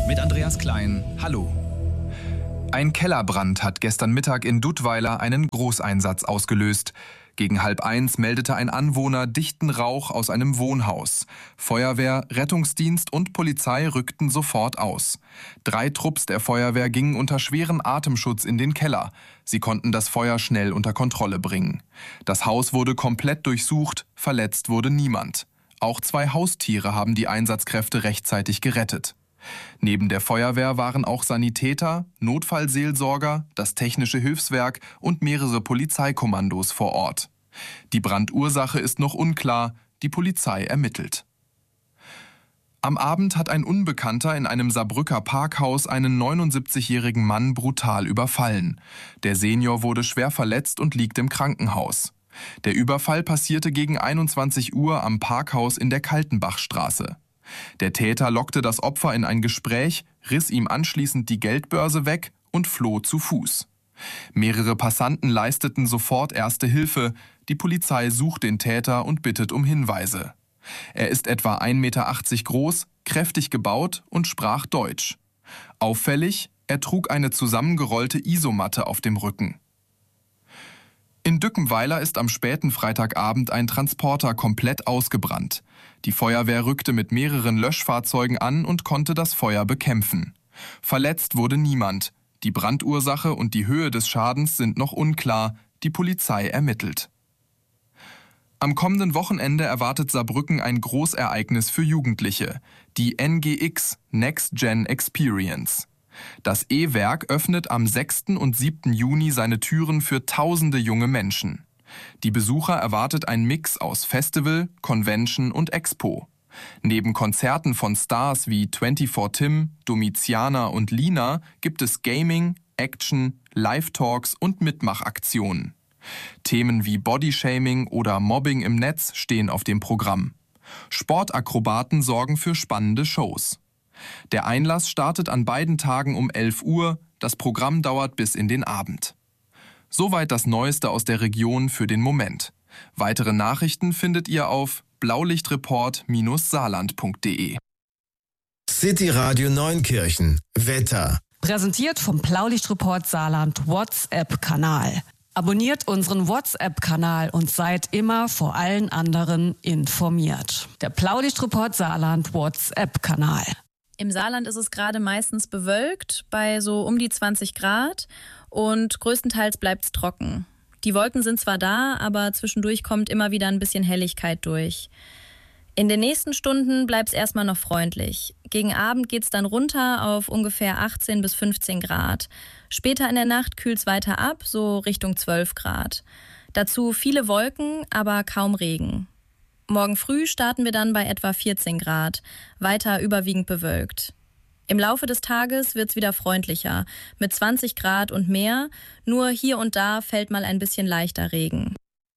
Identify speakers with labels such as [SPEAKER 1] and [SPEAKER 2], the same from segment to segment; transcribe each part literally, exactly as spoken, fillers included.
[SPEAKER 1] Mit Andreas Klein. Hallo. Ein Kellerbrand hat gestern Mittag in Duttweiler einen Großeinsatz ausgelöst. Gegen halb eins meldete ein Anwohner dichten Rauch aus einem Wohnhaus. Feuerwehr, Rettungsdienst und Polizei rückten sofort aus. Drei Trupps der Feuerwehr gingen unter schweren Atemschutz in den Keller. Sie konnten das Feuer schnell unter Kontrolle bringen. Das Haus wurde komplett durchsucht, verletzt wurde niemand. Auch zwei Haustiere haben die Einsatzkräfte rechtzeitig gerettet. Neben der Feuerwehr waren auch Sanitäter, Notfallseelsorger, das Technische Hilfswerk und mehrere Polizeikommandos vor Ort. Die Brandursache ist noch unklar, die Polizei ermittelt. Am Abend hat ein Unbekannter in einem Saarbrücker Parkhaus einen neunundsiebzigjährigen Mann brutal überfallen. Der Senior wurde schwer verletzt und liegt im Krankenhaus. Der Überfall passierte gegen einundzwanzig Uhr am Parkhaus in der Kaltenbachstraße. Der Täter lockte das Opfer in ein Gespräch, riss ihm anschließend die Geldbörse weg und floh zu Fuß. Mehrere Passanten leisteten sofort erste Hilfe. Die Polizei sucht den Täter und bittet um Hinweise. Er ist etwa ein Meter achtzig groß, kräftig gebaut und sprach Deutsch. Auffällig, er trug eine zusammengerollte Isomatte auf dem Rücken. In Dückenweiler ist am späten Freitagabend ein Transporter komplett ausgebrannt. Die Feuerwehr rückte mit mehreren Löschfahrzeugen an und konnte das Feuer bekämpfen. Verletzt wurde niemand. Die Brandursache und die Höhe des Schadens sind noch unklar. Die Polizei ermittelt. Am kommenden Wochenende erwartet Saarbrücken ein Großereignis für Jugendliche, die N G X Next Gen Experience. Das E-Werk öffnet am sechsten und siebten Juni seine Türen für tausende junge Menschen. Die Besucher erwartet ein Mix aus Festival, Convention und Expo. Neben Konzerten von Stars wie vierundzwanzig Tim, Domiziana und Lina gibt es Gaming, Action, Live-Talks und Mitmachaktionen. Themen wie Bodyshaming oder Mobbing im Netz stehen auf dem Programm. Sportakrobaten sorgen für spannende Shows. Der Einlass startet an beiden Tagen um elf Uhr, das Programm dauert bis in den Abend. Soweit das Neueste aus der Region für den Moment. Weitere Nachrichten findet ihr auf blaulichtreport Bindestrich saarland punkt de.
[SPEAKER 2] City Radio Neunkirchen. Wetter.
[SPEAKER 3] Präsentiert vom Blaulichtreport Saarland WhatsApp-Kanal. Abonniert unseren WhatsApp-Kanal und seid immer vor allen anderen informiert. Der Blaulichtreport Saarland WhatsApp-Kanal.
[SPEAKER 4] Im Saarland ist es gerade meistens bewölkt, bei so um die zwanzig Grad und größtenteils bleibt es trocken. Die Wolken sind zwar da, aber zwischendurch kommt immer wieder ein bisschen Helligkeit durch. In den nächsten Stunden bleibt es erstmal noch freundlich. Gegen Abend geht es dann runter auf ungefähr achtzehn bis fünfzehn Grad. Später in der Nacht kühlt es weiter ab, so Richtung zwölf Grad. Dazu viele Wolken, aber kaum Regen. Morgen früh starten wir dann bei etwa vierzehn Grad, weiter überwiegend bewölkt. Im Laufe des Tages wird es wieder freundlicher, mit zwanzig Grad und mehr, nur hier und da fällt mal ein bisschen leichter Regen.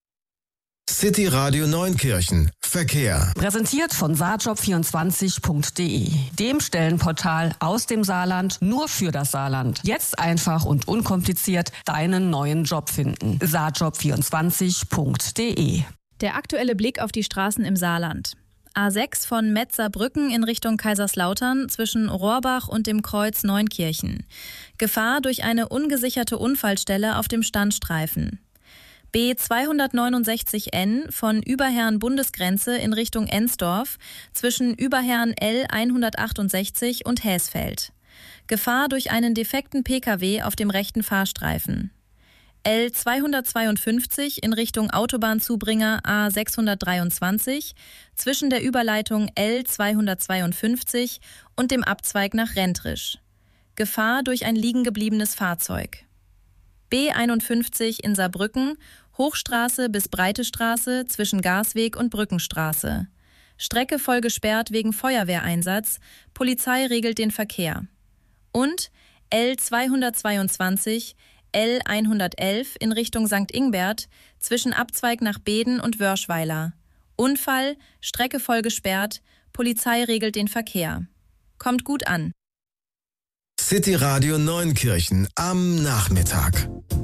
[SPEAKER 2] City Radio Neunkirchen. Verkehr.
[SPEAKER 3] Präsentiert von saarjob vierundzwanzig punkt de, dem Stellenportal aus dem Saarland nur für das Saarland. Jetzt einfach und unkompliziert deinen neuen Job finden. saarjob vierundzwanzig punkt de.
[SPEAKER 4] Der aktuelle Blick auf die Straßen im Saarland. A sechs von Metzerbrücken in Richtung Kaiserslautern zwischen Rohrbach und dem Kreuz Neunkirchen. Gefahr durch eine ungesicherte Unfallstelle auf dem Standstreifen. B zweihundertneunundsechzig N von Überherrn-Bundesgrenze in Richtung Ensdorf zwischen Überherrn L hundertachtundsechzig und Häsfeld. Gefahr durch einen defekten Pkw auf dem rechten Fahrstreifen. L zweihundertzweiundfünfzig in Richtung Autobahnzubringer A sechshundertdreiundzwanzig zwischen der Überleitung L zweihundertzweiundfünfzig und dem Abzweig nach Rentrisch. Gefahr durch ein liegengebliebenes Fahrzeug. B einundfünfzig in Saarbrücken, Hochstraße bis Breite Straße zwischen Gasweg und Brückenstraße. Strecke voll gesperrt wegen Feuerwehreinsatz, Polizei regelt den Verkehr. Und L zweihundertzweiundzwanzig L hundertelf in Richtung Sankt Ingbert zwischen Abzweig nach Beden und Wörschweiler. Unfall, Strecke voll gesperrt, Polizei regelt den Verkehr. Kommt gut an.
[SPEAKER 2] City Radio Neunkirchen am Nachmittag.